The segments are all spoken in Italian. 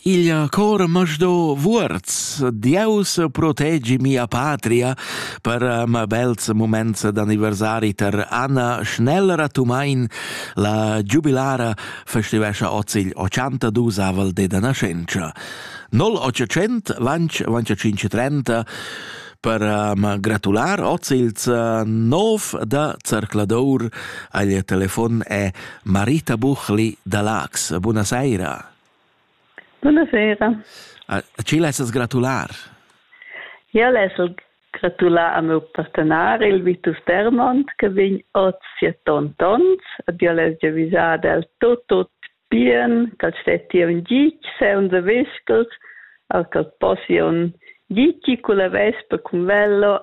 Il cor masdo vuorz, Dieus protegi mia patria per bels moments d'anniversari ter Anna Schneller Tumain, la giubilara festivescha ozil 82 avel de da nascenza. 0800 25 30 per gratular ozils 9 da Cerclador al telefon è Marita Buchli da Lax. Buonasera. Buonasera. Ci lesses gratular? Io lesso gratular a mio partenare, il Vitus Dermont, che vin ozia tontons, ed io lesso avvisare del tot bien, che stetti un gic, se un de vescels, che possi un gici con la vespa con vello,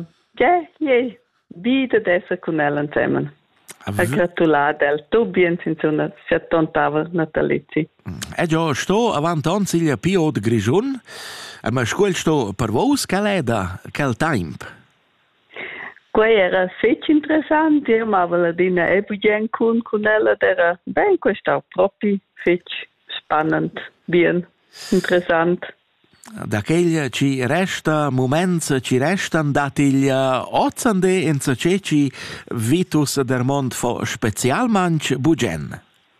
vita d'essa con ella insieme. A gratular del to bien senza una 70 natalizi. E già sto avant il Pio de Grigion, ma scuol sto per vos caleda, quel temp? Quei era fetch interessante, ma la dina ebugen con ella, era ben questo proprio fetch spannend, bien interessant. Da quel ci resta moments ci restan dat il ozzande in ceci Vitus Dermont fo specialmanch bugen.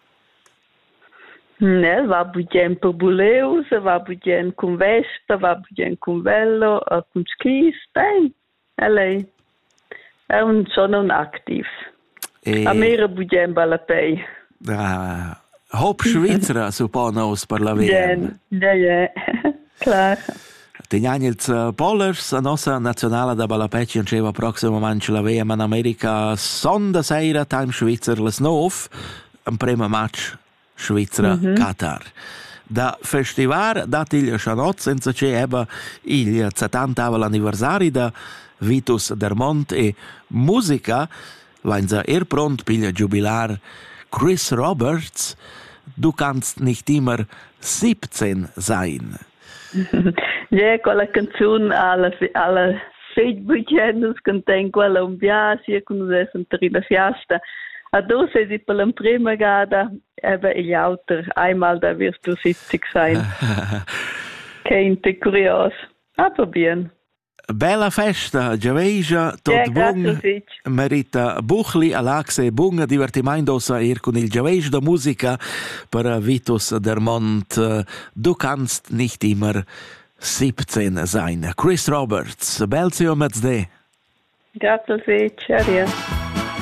Ne, va bugen per buleus, va bugen con vespa, va bugen con vello, con skis, ben. Lei è sono un activ. A mera bugen balapei. Hop Schweizer supponos per la VM. Ja. Clar. Tegnagels Polers, a nostra nazionale da Balapeci anceva proximamente la VM in America sonda seira time Schweizer les 9, un primo match Schweizer Qatar. Da festivar dat il chanot senza che eba il 70 anniversari da Vitus Dermont e musica vainza pront pil jubilar Chris Roberts. Du kannst nicht immer 17 sein. Ja, quella canzone alla Facebook contém quella un viaggio con una sentarina fiasta. A doce di per la prima gada ebbe gli autor einmal da wirst du 70 sein. Kente curios. Aber bien. Bella festa, Giaveja, tot bung, Marita Buchli, Alaxe, bung, divertimentos con il Giaveja da musica per Vitus Dermont. Du kannst nicht immer 17 sein. Chris Roberts, bel zio mezzde. Grazie, ciao.